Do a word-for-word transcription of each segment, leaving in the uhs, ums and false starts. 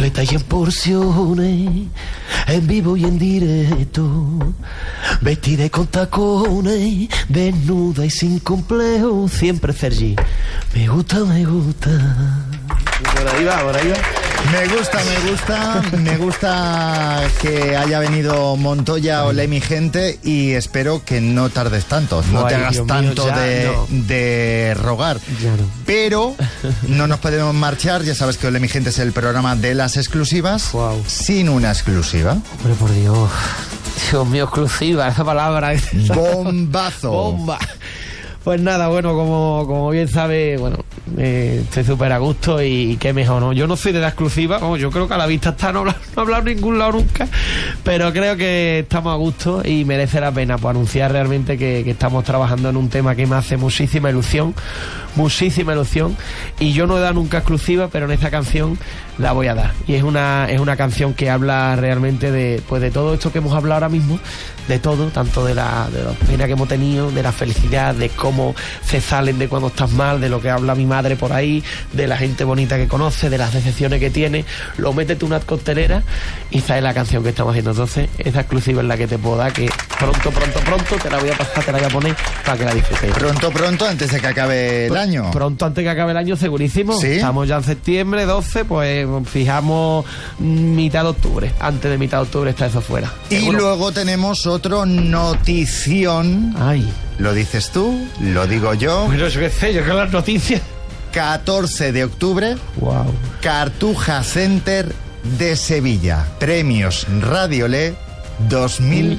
completa y en porciones, en vivo y en directo, vestida y con tacones, desnuda y sin complejo, siempre Sergi. Me gusta, me gusta. Por ahí va, por ahí va. Me gusta, me gusta, me gusta que haya venido Montoya, olé mi gente, y espero que no tardes tanto, no Ay, te hagas Dios tanto mío, ya de, no. de rogar. Ya no. Pero no nos podemos marchar, ya sabes que olé mi gente es el programa de las exclusivas, Wow. sin una exclusiva. Hombre, por Dios. Dios mío, exclusiva, esa palabra. Bombazo. Bomba. Pues nada, bueno, como, como bien sabe, bueno, eh, estoy súper a gusto y, y qué mejor, ¿no? Yo no soy de la exclusiva, vamos, yo creo que a la vista está, no, no he hablado en ningún lado nunca, pero creo que estamos a gusto y merece la pena pues anunciar realmente que, que estamos trabajando en un tema que me hace muchísima ilusión, muchísima ilusión, y yo no he dado nunca exclusiva, pero en esta canción la voy a dar, y es una, es una canción que habla realmente de, pues de todo esto que hemos hablado ahora mismo, de todo, tanto de la, de la pena que hemos tenido, de la felicidad, de cómo se salen de cuando estás mal, de lo que habla mi madre por ahí, de la gente bonita que conoce, de las decepciones que tiene, lo metes tú una costelera y esa es la canción que estamos haciendo. Entonces, esa exclusiva es la que te puedo dar, que pronto, pronto, pronto te la voy a pasar, te la voy a poner para que la disfrutes. Pronto, pronto, antes de que acabe el año. Pronto, antes que acabe el año, segurísimo. ¿Sí? Estamos ya en septiembre, doce, pues fijamos mitad de octubre. Antes de mitad de octubre está eso fuera. Y ¿Seguro? luego tenemos otro notición. Ay. Lo dices tú, lo digo yo. Bueno, yo qué sé, yo con las noticias. catorce de octubre, Wow. Cartuja Center de Sevilla. Premios Radiolé dos mil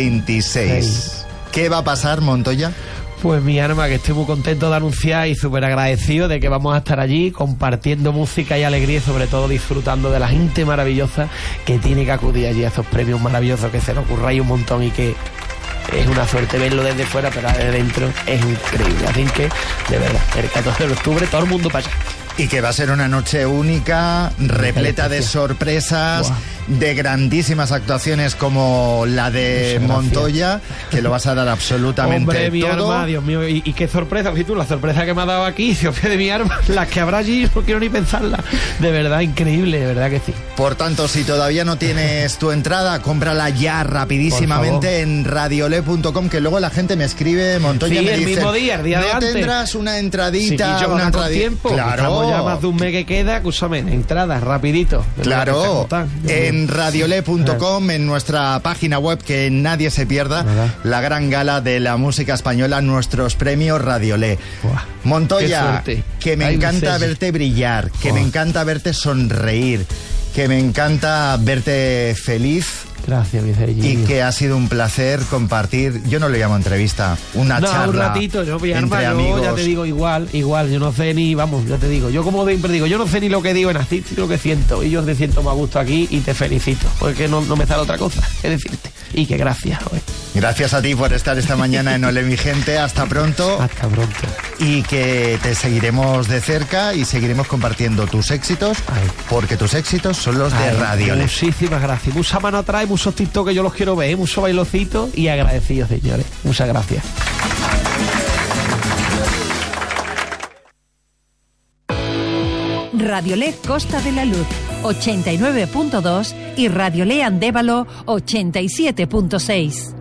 veintiséis. ¿Qué va a pasar, Montoya? Pues mi arma, que estoy muy contento de anunciar y súper agradecido de que vamos a estar allí compartiendo música y alegría y sobre todo disfrutando de la gente maravillosa que tiene que acudir allí a esos premios maravillosos, que se nos ocurra ahí un montón y que es una suerte verlo desde fuera, pero desde dentro es increíble. Así que, de verdad, el catorce de octubre todo el mundo para allá. Y que va a ser una noche única, repleta de sorpresas, Buah. de grandísimas actuaciones como la de Muchas Montoya, que lo vas a dar absolutamente Hombre, mi todo. arma, Dios mío, y, y qué sorpresa, si tú, la sorpresa que me ha dado aquí, si os de mi arma, las que habrá allí, no quiero ni pensarla. De verdad, increíble, de verdad que sí. Por tanto, si todavía no tienes tu entrada, cómprala ya rapidísimamente en radiolé punto com, que luego la gente me escribe, Montoya, Sí, me el dice, mismo día, el día ¿no de antes? tendrás una Sí, entradita? yo una una con entradi-?" tiempo. Claro. Estamos ya más de un mes que queda, escúchame, entradas, rapidito. Claro, en radiolé punto com, en nuestra página web, que nadie se pierda Nada. la gran gala de la música española, nuestros premios Radiolé. Buah, Montoya, qué suerte. que me Ay, encanta Sergi. verte brillar, que Buah. me encanta verte sonreír, que me encanta verte feliz. Gracias, mi Sergi. Y que ha sido un placer compartir, yo no le llamo entrevista, una No, charla un ratito, yo, mi arma, entre yo amigos. ya te digo igual, igual, yo no sé ni, vamos, ya te digo, yo como siempre digo, yo no sé ni lo que digo en así, ni lo que siento, y yo te siento más a gusto aquí y te felicito, porque no, no me sale otra cosa que decirte, y que gracias, joder. Gracias a ti por estar esta mañana en Ole mi gente, hasta pronto. Hasta pronto. Y que te seguiremos de cerca y seguiremos compartiendo tus éxitos, Ay. porque tus éxitos son los de Ay, Radiolé. muchísimas gracias, mucha mano atrás, muchos TikTok que yo los quiero ver, mucho bailocito y agradecidos, señores, muchas gracias. Radiolé Costa de la Luz ochenta y nueve punto dos y Radiolé Andévalo ochenta y siete punto seis.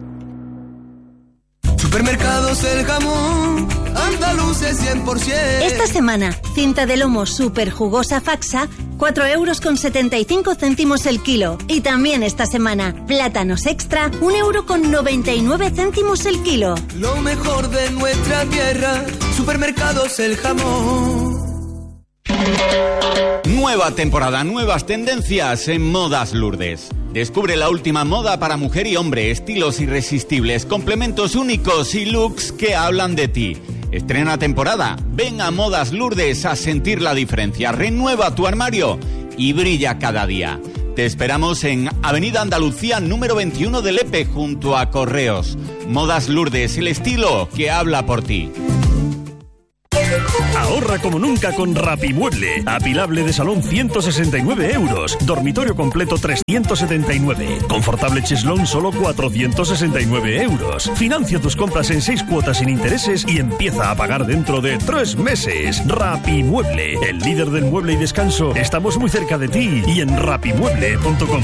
Supermercados El Jamón, andaluces cien por ciento. Esta semana, cinta de lomo super jugosa Faxa, cuatro euros con setenta y cinco céntimos el kilo. Y también esta semana, plátanos extra, un euro con noventa y nueve céntimos el kilo. Lo mejor de nuestra tierra, Supermercados El Jamón. Nueva temporada, nuevas tendencias en Modas Lourdes. Descubre la última moda para mujer y hombre, estilos irresistibles, complementos únicos y looks que hablan de ti. Estrena temporada, ven a Modas Lourdes a sentir la diferencia, renueva tu armario y brilla cada día. Te esperamos en Avenida Andalucía número veintiuno de Lepe, junto a Correos. Modas Lourdes, el estilo que habla por ti. Ahorra como nunca con Rapimueble. Apilable de salón ciento sesenta y nueve euros. Dormitorio completo trescientos setenta y nueve. Confortable cheslón solo cuatrocientos sesenta y nueve euros. Financia tus compras en seis cuotas sin intereses y empieza a pagar dentro de tres meses. Rapimueble, el líder del mueble y descanso. Estamos muy cerca de ti y en rapimueble punto com.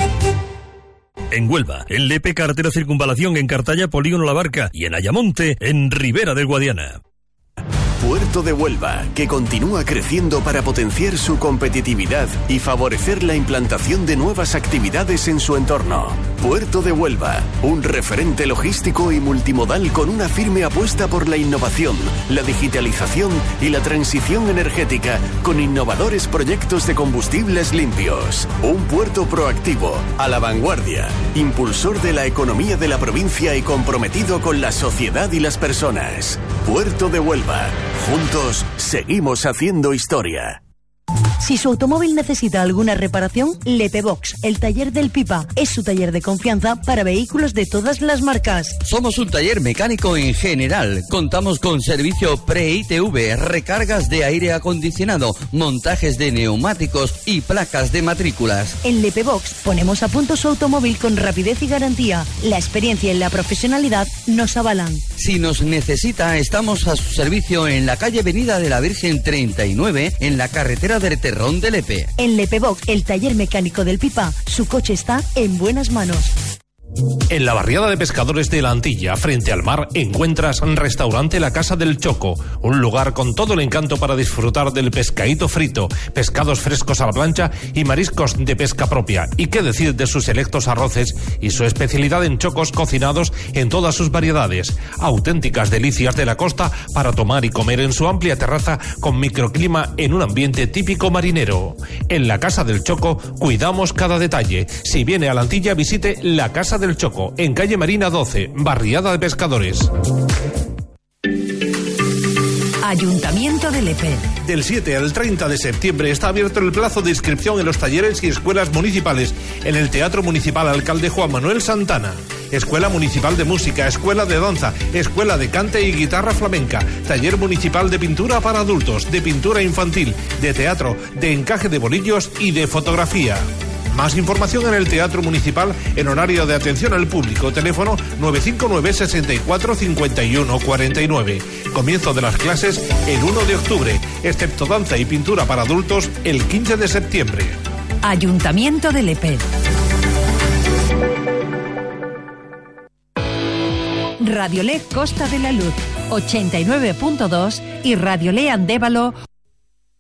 En Huelva, en Lepe, carretera Circunvalación, en Cartaya, Polígono La Barca y en Ayamonte, en Ribera del Guadiana. Puerto de Huelva, que continúa creciendo para potenciar su competitividad y favorecer la implantación de nuevas actividades en su entorno. Puerto de Huelva, un referente logístico y multimodal con una firme apuesta por la innovación, la digitalización y la transición energética, con innovadores proyectos de combustibles limpios. Un puerto proactivo, a la vanguardia, impulsor de la economía de la provincia y comprometido con la sociedad y las personas. Puerto de Huelva. Juntos seguimos haciendo historia. Si su automóvil necesita alguna reparación, Lepebox, el taller del Pipa, es su taller de confianza para vehículos de todas las marcas. Somos un taller mecánico en general. Contamos con servicio pre-I T V, recargas de aire acondicionado, montajes de neumáticos y placas de matrículas. En Lepebox ponemos a punto su automóvil con rapidez y garantía. La experiencia y la profesionalidad nos avalan. Si nos necesita, estamos a su servicio en la calle Avenida de la Virgen treinta y nueve, en la carretera del Terrón de Lepe. En Lepebox, el taller mecánico del Pipa, su coche está en buenas manos. En la barriada de pescadores de la Antilla, frente al mar, encuentras restaurante La Casa del Choco, un lugar con todo el encanto para disfrutar del pescadito frito, pescados frescos a la plancha y mariscos de pesca propia. Y qué decir de sus selectos arroces y su especialidad en chocos cocinados en todas sus variedades. Auténticas delicias de la costa para tomar y comer en su amplia terraza con microclima en un ambiente típico marinero. En La Casa del Choco cuidamos cada detalle. Si viene a la Antilla, visite La Casa del Choco, en calle Marina doce, barriada de pescadores. Ayuntamiento de Lepe. Del siete al treinta de septiembre está abierto el plazo de inscripción en los talleres y escuelas municipales en el Teatro Municipal Alcalde Juan Manuel Santana. Escuela Municipal de Música, Escuela de Danza, Escuela de Cante y Guitarra Flamenca, Taller Municipal de Pintura para Adultos, de Pintura Infantil, de Teatro, de Encaje de Bolillos y de Fotografía. Más información en el Teatro Municipal en horario de atención al público. Teléfono nueve cinco nueve, seis cuatro, cinco uno cuatro nueve. Comienzo de las clases el uno de octubre, excepto danza y pintura para adultos el quince de septiembre. Ayuntamiento de Lepe. Radiolé Costa de la Luz ochenta y nueve punto dos y Radiolé Andévalo